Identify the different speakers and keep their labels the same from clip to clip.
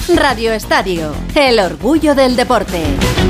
Speaker 1: Radio Estadio, el orgullo del deporte.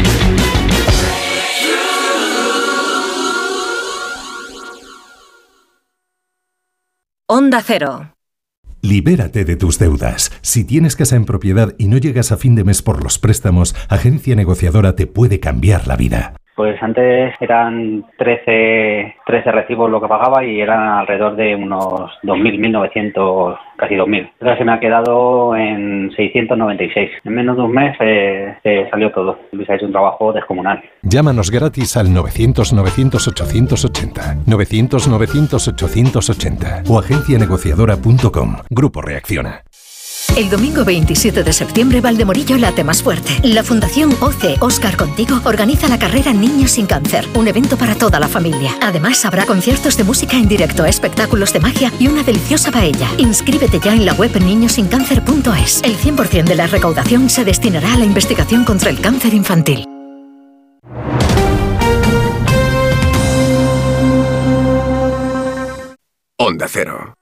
Speaker 2: Onda Cero.
Speaker 3: Libérate de tus deudas. Si tienes casa en propiedad y no llegas a fin de mes por los préstamos, Agencia Negociadora te puede cambiar la vida.
Speaker 4: Pues antes eran 13 recibos lo que pagaba y eran alrededor de unos 2.000, 1.900, casi 2.000. Ahora se me ha quedado en 696. En menos de un mes se salió todo. Luis ha hecho un trabajo descomunal.
Speaker 3: Llámanos gratis al 900-900-880, 900-900-880 o agencianegociadora.com. Grupo Reacciona.
Speaker 2: El domingo 27 de septiembre, Valdemorillo late más fuerte. La Fundación OCE Óscar Contigo organiza la carrera Niños sin Cáncer, un evento para toda la familia. Además, habrá conciertos de música en directo, espectáculos de magia y una deliciosa paella. Inscríbete ya en la web niñosincáncer.es. El 100% de la recaudación se destinará a la investigación contra el cáncer infantil.
Speaker 5: Onda Cero.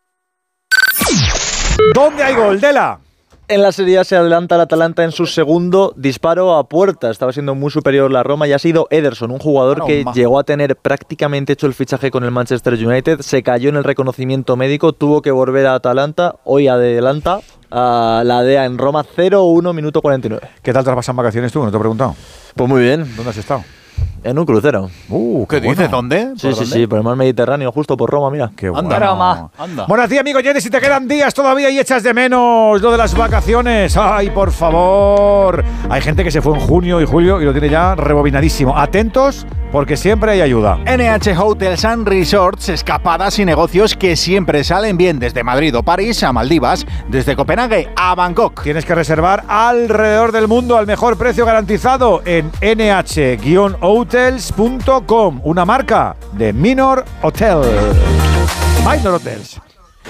Speaker 6: ¿Dónde hay gol, Dela?
Speaker 7: En la Serie A se adelanta el Atalanta en su segundo disparo a puerta. Estaba siendo muy superior la Roma y ha sido Ederson, un jugador que llegó a tener prácticamente hecho el fichaje con el Manchester United. Se cayó en el reconocimiento médico, tuvo que volver a Atalanta. Hoy adelanta a la DEA en Roma, 0-1, minuto 49.
Speaker 6: ¿Qué tal te has pasado en vacaciones tú? ¿No te he preguntado?
Speaker 7: Pues muy bien.
Speaker 6: ¿Dónde has estado?
Speaker 7: En un crucero.
Speaker 6: ¿Qué dices? ¿Dónde?
Speaker 7: Sí, por el mar Mediterráneo, justo por Roma, mira.
Speaker 6: Qué bueno. Anda. Bueno, a ti, amigo Jenny, si te quedan días todavía y echas de menos lo de las vacaciones. Ay, por favor. Hay gente que se fue en junio y julio y lo tiene ya rebobinadísimo. Atentos, porque siempre hay ayuda.
Speaker 8: NH Hotels and Resorts, escapadas y negocios que siempre salen bien desde Madrid o París a Maldivas, desde Copenhague a Bangkok.
Speaker 6: Tienes que reservar alrededor del mundo al mejor precio garantizado en nh-hotels.com, una marca de Minor Hotel. Minor Hotels.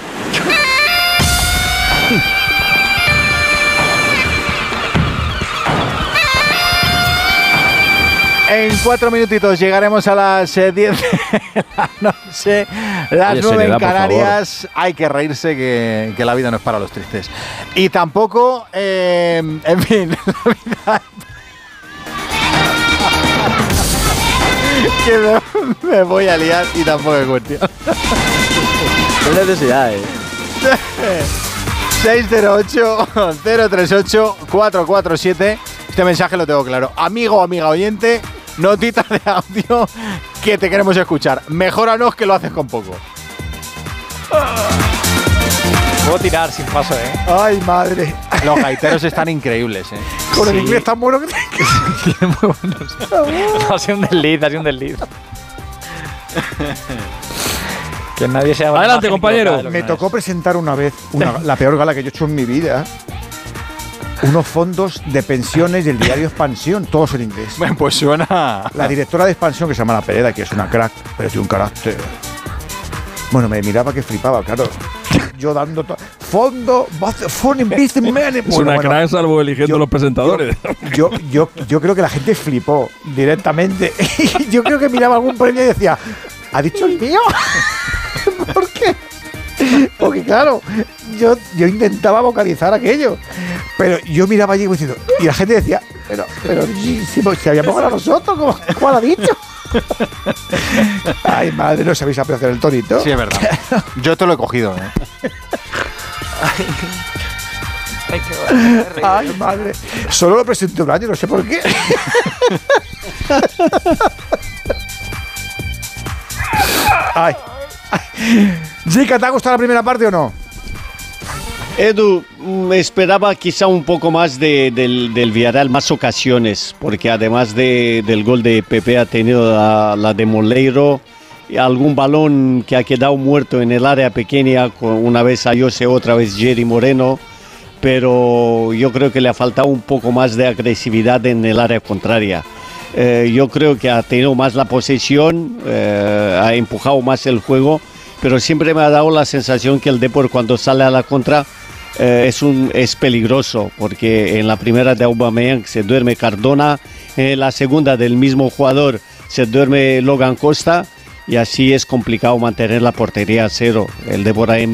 Speaker 8: En 4 minutitos llegaremos a las 10 de la noche, las 9 en Canarias. Hay que reírse que la vida no es para los tristes. Y tampoco, en fin, la vida... que me voy a liar y tampoco es cuestión.
Speaker 7: No necesidad,
Speaker 8: 608-038-447. Este mensaje lo tengo claro. Amigo o amiga oyente, notita de audio que te queremos escuchar. Mejóranos que lo haces con poco.
Speaker 9: Puedo tirar sin paso,
Speaker 6: Ay, madre.
Speaker 8: Los gaiteros están increíbles,
Speaker 6: Con el inglés tan bueno que
Speaker 9: muy buenos. Ha sido un desliz. Que nadie se llama.
Speaker 10: Adelante, compañero.
Speaker 6: Me tocó presentar una vez la peor gala que yo he hecho en mi vida. Unos fondos de pensiones del diario Expansión, todos en inglés.
Speaker 8: Bueno, pues suena.
Speaker 6: La directora de Expansión, que se llama La Pereda, que es una crack, pero tiene un carácter. Bueno, me miraba que flipaba, claro. Yo dando fondo,
Speaker 10: es una crack, salvo eligiendo los presentadores.
Speaker 6: Yo creo que la gente flipó directamente. Yo creo que miraba algún premio y decía, ¿ha dicho el mío? ¿Por qué? Porque claro, yo intentaba vocalizar aquello, pero yo miraba allí diciendo, y la gente decía, pero si habíamos ganado nosotros, ¿cuál ha dicho? Ay, madre, no sabéis apreciar el tonito.
Speaker 8: Sí, es verdad. Yo te lo he cogido,
Speaker 6: Ay, madre. Solo lo presenté un año, no sé por qué. Ay. Zika, ¿te ha gustado la primera parte o no?
Speaker 11: Edu, esperaba quizá un poco más del Villarreal, más ocasiones, porque además del gol de Pepe ha tenido la de Moleiro, y algún balón que ha quedado muerto en el área pequeña, una vez Ayose, otra vez Jerry Moreno, pero yo creo que le ha faltado un poco más de agresividad en el área contraria. Yo creo que ha tenido más la posesión, ha empujado más el juego, pero siempre me ha dado la sensación que el Depor cuando sale a la contra es peligroso, porque en la primera de Aubameyang se duerme Cardona, en la segunda del mismo jugador se duerme Logan Costa, y así es complicado mantener la portería a cero. El Depor ha